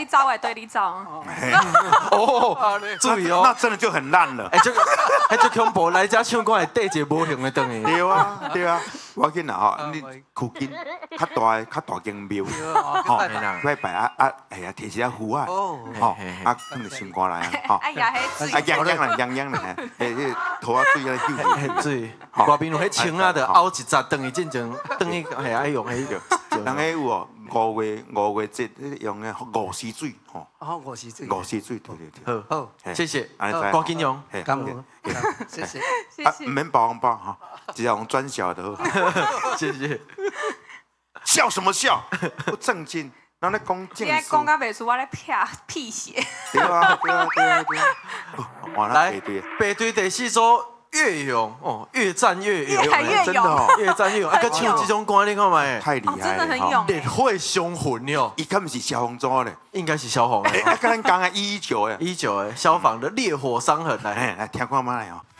你走，我会对你走。 哦，注意哦， 那真的就很烂了。 哎，这恐怖，来遮唱歌会缀一个无形的灯的。 对啊，对啊，我紧啦吼，你附近较大间庙，吼，拜拜哎呀，摕一下符啊，吼，放入心肝内啊，吼， 哎呀，迄水， 痒啦，迄头啊水啊嘿，水，外边有迄青啊，着凹一扎等于进前等于系爱用迄个。 人迄有哦，5月节用的五溪水，吼， 五溪水， 对。 好，谢谢， 赶紧用， 感恩，谢谢， 谢。 唔免包红包哈，只要用转小的好。 谢谢。 笑什么笑？不正经，然后咧讲正事。 你讲到袂出，我咧屁血。 对啊。 来，背对第4首。越勇哦，越战越勇， 真的哦， 越战越勇。啊，佮唱这种歌，你看嘛， 太厉害了， 真的很勇。 烈火雄浑哟， 伊敢不是消防组咧？ 应该是消防的。 哎，跟咱讲啊，119诶 ，119诶，消防的烈火伤痕来， 来听看嘛来哦。